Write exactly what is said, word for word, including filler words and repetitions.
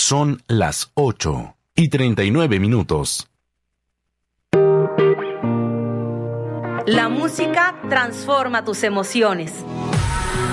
Son las ocho y treinta y nueve minutos. La música transforma tus emociones.